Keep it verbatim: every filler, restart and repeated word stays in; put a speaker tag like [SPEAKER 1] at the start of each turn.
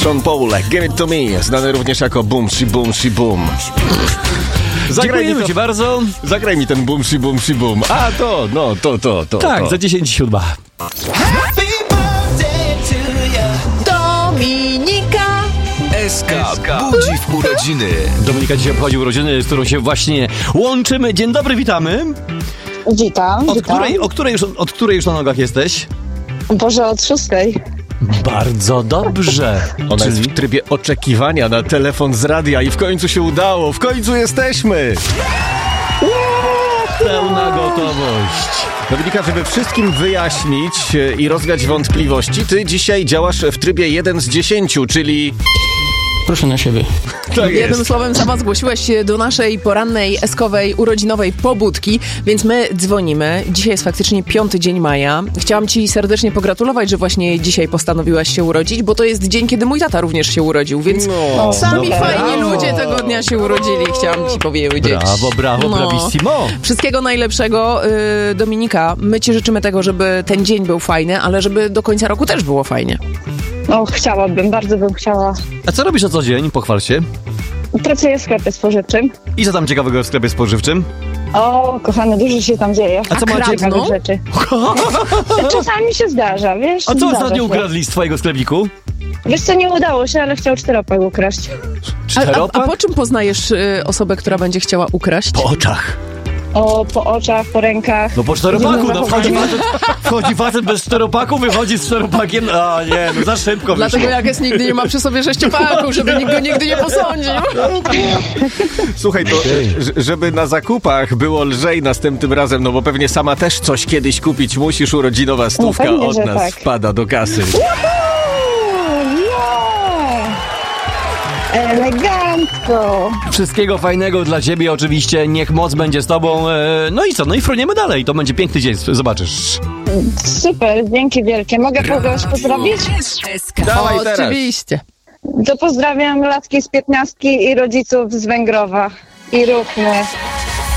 [SPEAKER 1] Sean Paul, Give It To Me, znany również jako Boom Shi Boom Shi Boom.
[SPEAKER 2] Zagraj Dziękujemy ci bardzo.
[SPEAKER 1] Zagraj mi ten Boom Shi Boom Shi Boom. A to, no, to, to, to.
[SPEAKER 2] Tak,
[SPEAKER 1] to.
[SPEAKER 2] za dziesięć siódma.
[SPEAKER 3] Dominika
[SPEAKER 4] S K budzi w urodziny.
[SPEAKER 2] Dominika dzisiaj obchodzi urodziny, z którą się właśnie łączymy. Dzień dobry, witamy.
[SPEAKER 5] Witam,
[SPEAKER 2] Od
[SPEAKER 5] witam.
[SPEAKER 2] której, o której już, od której już na nogach jesteś?
[SPEAKER 5] Boże, od szóstej.
[SPEAKER 2] Bardzo dobrze.
[SPEAKER 1] Ona jest w trybie oczekiwania na telefon z radia i w końcu się udało. W końcu jesteśmy.
[SPEAKER 2] Pełna gotowość.
[SPEAKER 1] Dominika, żeby wszystkim wyjaśnić i rozwiać wątpliwości, ty dzisiaj działasz w trybie jeden z dziesięciu, czyli...
[SPEAKER 6] Proszę na siebie.
[SPEAKER 1] Tak
[SPEAKER 3] Jednym
[SPEAKER 1] jest.
[SPEAKER 3] słowem sama zgłosiłaś się do naszej porannej, eskowej, urodzinowej pobudki, więc my dzwonimy. Dzisiaj jest faktycznie piąty dzień maja. Chciałam ci serdecznie pogratulować, że właśnie dzisiaj postanowiłaś się urodzić, bo to jest dzień, kiedy mój tata również się urodził, więc
[SPEAKER 1] No,
[SPEAKER 3] sami
[SPEAKER 1] no,
[SPEAKER 3] fajni
[SPEAKER 1] brawo.
[SPEAKER 3] ludzie tego dnia się urodzili, chciałam ci powiedzieć.
[SPEAKER 2] Brawo, brawo,
[SPEAKER 3] No.
[SPEAKER 2] bravissimo.
[SPEAKER 3] Wszystkiego najlepszego, yy, Dominika. My ci życzymy tego, żeby ten dzień był fajny, ale żeby do końca roku też było fajnie.
[SPEAKER 5] O, chciałabym, bardzo bym chciała.
[SPEAKER 2] A co robisz na co dzień? Pochwal się.
[SPEAKER 5] Pracuję w sklepie spożywczym.
[SPEAKER 2] I co tam ciekawego w sklepie spożywczym?
[SPEAKER 5] O, kochany, dużo się tam dzieje.
[SPEAKER 2] A co macie?
[SPEAKER 5] Ciekawych
[SPEAKER 3] No?
[SPEAKER 5] rzeczy. Czasami się zdarza, wiesz?
[SPEAKER 2] A co
[SPEAKER 5] zdarza
[SPEAKER 2] ostatnio
[SPEAKER 5] się.
[SPEAKER 2] ukradli z twojego sklepiku?
[SPEAKER 5] Wiesz co, nie udało się, ale chciał czteropak ukraść.
[SPEAKER 3] A, a, a
[SPEAKER 2] Czteropak?
[SPEAKER 3] po czym poznajesz y, osobę, która będzie chciała ukraść?
[SPEAKER 2] Po oczach.
[SPEAKER 5] O, po oczach, po rękach.
[SPEAKER 2] No po czteropaku,
[SPEAKER 5] Dziwne
[SPEAKER 2] no wchodzi
[SPEAKER 5] zachowanie.
[SPEAKER 2] facet, wchodzi facet bez czteropaku, wychodzi z czteropakiem. A nie, no za szybko
[SPEAKER 3] Dlatego
[SPEAKER 2] wyszło.
[SPEAKER 3] jak jest nigdy nie ma przy sobie sześciopaków, żeby nikt go nigdy nie posądził.
[SPEAKER 1] Słuchaj, to ż- żeby na zakupach było lżej następnym razem, no bo pewnie sama też coś kiedyś kupić musisz, urodzinowa stówka
[SPEAKER 5] pewnie,
[SPEAKER 1] od
[SPEAKER 5] że
[SPEAKER 1] nas
[SPEAKER 5] tak.
[SPEAKER 1] wpada do kasy.
[SPEAKER 5] Elegancko.
[SPEAKER 2] Wszystkiego fajnego dla ciebie oczywiście, niech moc będzie z tobą. e, No i co, no i fruniemy dalej, to będzie piękny dzień, zobaczysz.
[SPEAKER 5] Super, dzięki wielkie. Mogę kogoś pozdrowić?
[SPEAKER 1] Dawaj teraz.
[SPEAKER 3] Oczywiście.
[SPEAKER 5] To pozdrawiam latki z piętnastki i rodziców z Węgrowa. I róbmy.